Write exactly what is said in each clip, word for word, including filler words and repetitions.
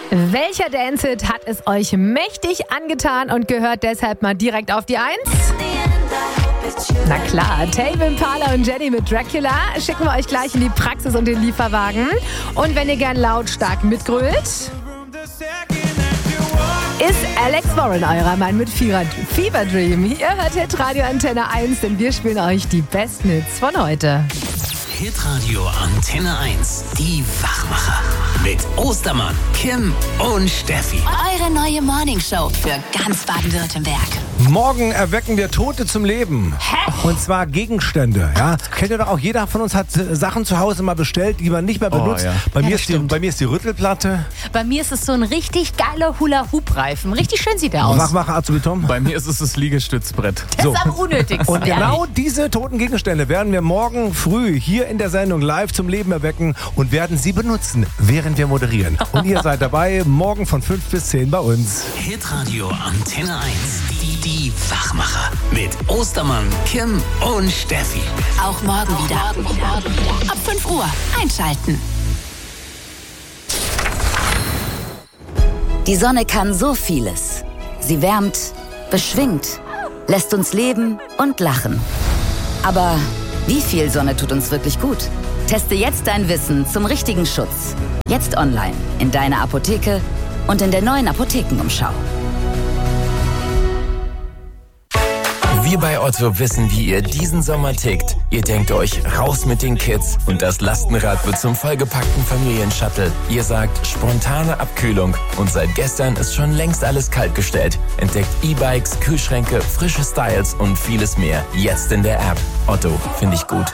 Welcher Dance-Hit hat es euch mächtig angetan und gehört deshalb mal direkt auf die Eins? Na klar, Tame Impala und Jenny mit Dracula schicken wir euch gleich in die Praxis und den Lieferwagen. Und wenn ihr gern lautstark mitgrölt, ist Alex Warren eurer Mann mit Fever Dream. Ihr hört Hitradio Antenne eins, denn wir spielen euch die besten Hits von heute. Hitradio Antenne eins, die Wachmacher. Mit Ostermann, Kim und Steffi. Eure neue Morningshow für ganz Baden-Württemberg. Morgen erwecken wir Tote zum Leben. Hä? Und zwar Gegenstände. Ja? Kennt ihr doch auch, jeder von uns hat Sachen zu Hause mal bestellt, die man nicht mehr benutzt. Oh, ja. bei, Ja, mir das ist die, stimmt. bei mir ist die Rüttelplatte. Bei mir ist es so ein richtig geiler Hula-Hoop-Reifen. Richtig schön sieht der aus. Wachmacher Azubitom. Bei mir ist es das Liegestützbrett. Das so. ist am unnötigsten. Und genau diese toten Gegenstände werden wir morgen früh hier in der Sendung live zum Leben erwecken und werden sie benutzen, während wir moderieren. Und ihr seid dabei, morgen von fünf bis zehn bei uns. Hitradio Antenne eins, die, die Wachmacher. Mit Ostermann, Kim und Steffi. Auch morgen wieder. Ab fünf Uhr einschalten. Die Sonne kann so vieles. Sie wärmt, beschwingt, lässt uns leben und lachen. Aber wie viel Sonne tut uns wirklich gut? Teste jetzt dein Wissen zum richtigen Schutz. Jetzt online, in deiner Apotheke und in der neuen Apothekenumschau. Wir bei Otto wissen, wie ihr diesen Sommer tickt. Ihr denkt euch, raus mit den Kids und das Lastenrad wird zum vollgepackten Familienshuttle. Ihr sagt, spontane Abkühlung und seit gestern ist schon längst alles kaltgestellt. Entdeckt E-Bikes, Kühlschränke, frische Styles und vieles mehr. Jetzt in der App. Otto, finde ich gut.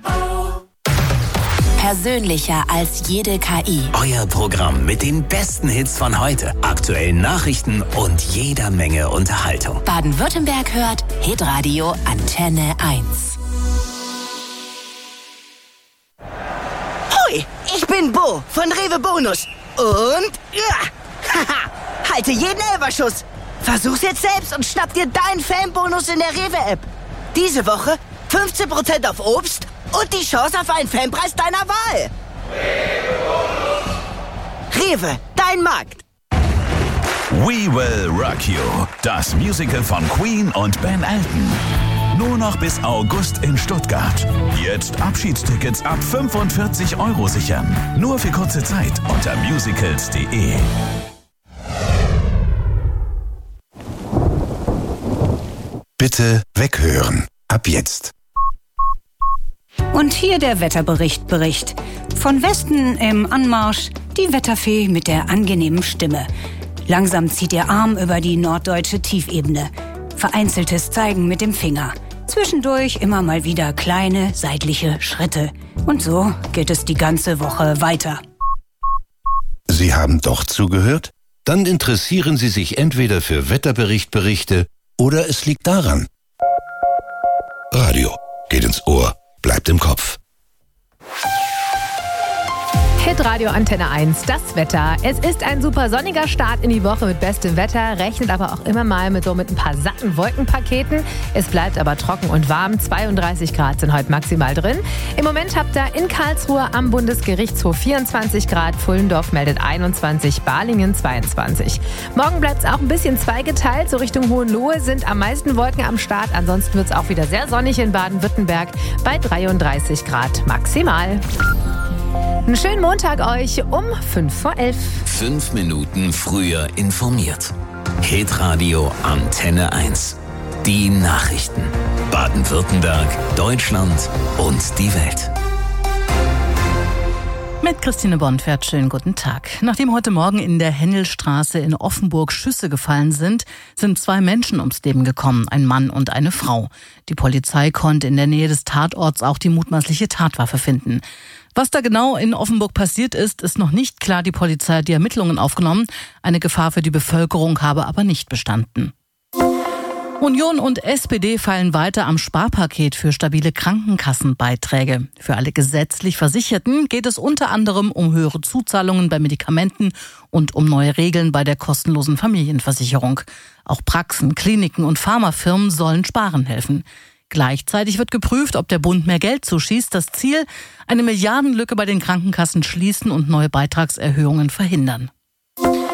Persönlicher als jede K I. Euer Programm mit den besten Hits von heute, aktuellen Nachrichten und jeder Menge Unterhaltung. Baden-Württemberg hört Hitradio Antenne eins. Hoi, ich bin Bo von Rewe Bonus. Und ja, haha, halte jeden Elferschuss. Versuch's jetzt selbst und schnapp dir deinen Fanbonus in der Rewe-App. Diese Woche fünfzehn Prozent auf Obst und die Chance auf einen Fanpreis deiner Wahl. Rewe, dein Markt. We Will Rock You, das Musical von Queen und Ben Elton. Nur noch bis August in Stuttgart. Jetzt Abschiedstickets ab fünfundvierzig Euro sichern. Nur für kurze Zeit unter musicals punkt de. Bitte weghören. Ab jetzt. Und hier der Wetterbericht Bericht. Von Westen im Anmarsch die Wetterfee mit der angenehmen Stimme. Langsam zieht ihr Arm über die norddeutsche Tiefebene. Vereinzeltes Zeigen mit dem Finger. Zwischendurch immer mal wieder kleine seitliche Schritte. Und so geht es die ganze Woche weiter. Sie haben doch zugehört? Dann interessieren Sie sich entweder für Wetterberichtberichte oder es liegt daran. Radio geht ins Ohr, bleibt im Kopf. Hitradio Antenne eins, das Wetter. Es ist ein super sonniger Start in die Woche mit bestem Wetter, rechnet aber auch immer mal mit so mit ein paar satten Wolkenpaketen. Es bleibt aber trocken und warm. zweiunddreißig Grad sind heute maximal drin. Im Moment habt ihr in Karlsruhe am Bundesgerichtshof vierundzwanzig Grad, Pfullendorf meldet einundzwanzig, Balingen zweiundzwanzig. Morgen bleibt es auch ein bisschen zweigeteilt. So Richtung Hohenlohe sind am meisten Wolken am Start. Ansonsten wird es auch wieder sehr sonnig in Baden-Württemberg bei dreiunddreißig Grad maximal. Einen schönen Montag euch um fünf vor elf. Fünf Minuten früher informiert. Hitradio Antenne eins. Die Nachrichten. Baden-Württemberg, Deutschland und die Welt. Mit Christine Bonfert, schönen guten Tag. Nachdem heute Morgen in der Hennelstraße in Offenburg Schüsse gefallen sind, sind zwei Menschen ums Leben gekommen, ein Mann und eine Frau. Die Polizei konnte in der Nähe des Tatorts auch die mutmaßliche Tatwaffe finden. Was da genau in Offenburg passiert ist, ist noch nicht klar. Die Polizei hat die Ermittlungen aufgenommen. Eine Gefahr für die Bevölkerung habe aber nicht bestanden. Union und S P D feilen weiter am Sparpaket für stabile Krankenkassenbeiträge. Für alle gesetzlich Versicherten geht es unter anderem um höhere Zuzahlungen bei Medikamenten und um neue Regeln bei der kostenlosen Familienversicherung. Auch Praxen, Kliniken und Pharmafirmen sollen sparen helfen. Gleichzeitig wird geprüft, ob der Bund mehr Geld zuschießt. Das Ziel, eine Milliardenlücke bei den Krankenkassen schließen und neue Beitragserhöhungen verhindern.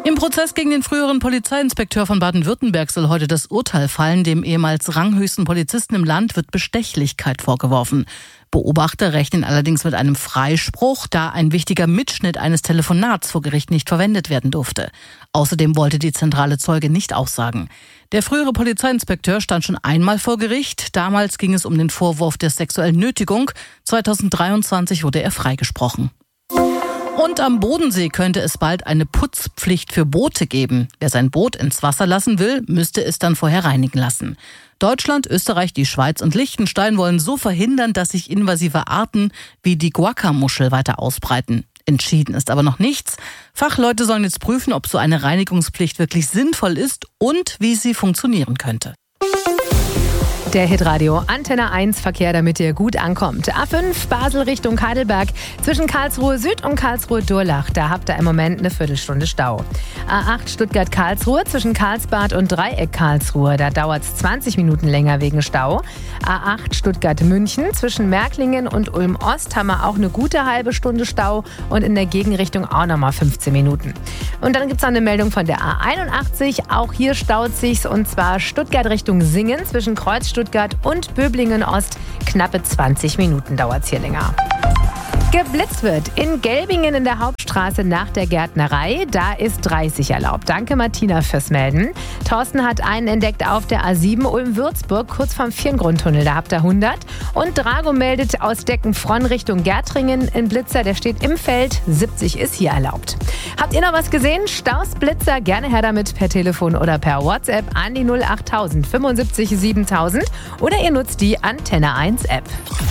Im Prozess gegen den früheren Polizeiinspekteur von Baden-Württemberg soll heute das Urteil fallen. Dem ehemals ranghöchsten Polizisten im Land wird Bestechlichkeit vorgeworfen. Beobachter rechnen allerdings mit einem Freispruch, da ein wichtiger Mitschnitt eines Telefonats vor Gericht nicht verwendet werden durfte. Außerdem wollte die zentrale Zeuge nicht aussagen. Der frühere Polizeiinspekteur stand schon einmal vor Gericht. Damals ging es um den Vorwurf der sexuellen Nötigung. zweitausenddreiundzwanzig wurde er freigesprochen. Und am Bodensee könnte es bald eine Putzpflicht für Boote geben. Wer sein Boot ins Wasser lassen will, müsste es dann vorher reinigen lassen. Deutschland, Österreich, die Schweiz und Liechtenstein wollen so verhindern, dass sich invasive Arten wie die Guacca-Muschel weiter ausbreiten. Entschieden ist aber noch nichts. Fachleute sollen jetzt prüfen, ob so eine Reinigungspflicht wirklich sinnvoll ist und wie sie funktionieren könnte. Der Hitradio Antenne eins Verkehr, damit ihr gut ankommt. A fünf Basel Richtung Heidelberg zwischen Karlsruhe Süd und Karlsruhe Durlach. Da habt ihr im Moment eine Viertelstunde Stau. A acht Stuttgart-Karlsruhe zwischen Karlsbad und Dreieck Karlsruhe. Da dauert es zwanzig Minuten länger wegen Stau. A acht Stuttgart-München zwischen Märklingen und Ulm-Ost haben wir auch eine gute halbe Stunde Stau und in der Gegenrichtung auch nochmal fünfzehn Minuten. Und dann gibt es noch eine Meldung von der A einundachtzig. Auch hier staut sich's und zwar Stuttgart Richtung Singen zwischen Kreuzstuttgart Stuttgart und Böblingen-Ost. Knappe zwanzig Minuten dauert es hier länger. Geblitzt wird in Gelbingen in der Hauptstraße nach der Gärtnerei. Da ist dreißig erlaubt. Danke Martina fürs Melden. Thorsten hat einen entdeckt auf der A sieben Ulm-Würzburg, kurz vom Vierengrundtunnel. Da habt ihr hundert. Und Drago meldet aus Deckenfronn Richtung Gärtringen. Ein Blitzer, der steht im Feld. siebzig ist hier erlaubt. Habt ihr noch was gesehen? Staus, Blitzer, gerne her damit per Telefon oder per WhatsApp an die null acht null null fünfundsiebzig siebentausend oder ihr nutzt die Antenne eins App.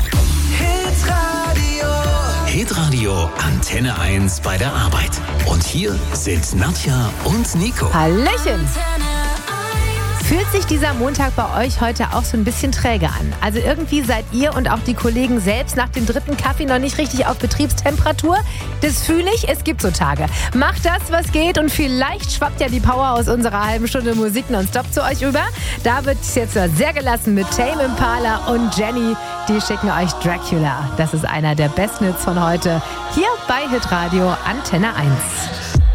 Hitradio Antenne eins bei der Arbeit. Und hier sind Nadja und Nico. Hallöchen! Fühlt sich dieser Montag bei euch heute auch so ein bisschen träge an? Also irgendwie seid ihr und auch die Kollegen selbst nach dem dritten Kaffee noch nicht richtig auf Betriebstemperatur? Das fühle ich, es gibt so Tage. Macht das, was geht und vielleicht schwappt ja die Power aus unserer halben Stunde Musik nonstop zu euch über. Da wird es jetzt sehr gelassen mit Tame Impala und Jenny. Die schicken euch Dracula. Das ist einer der besten Hits von heute. Hier bei Hitradio Antenne eins.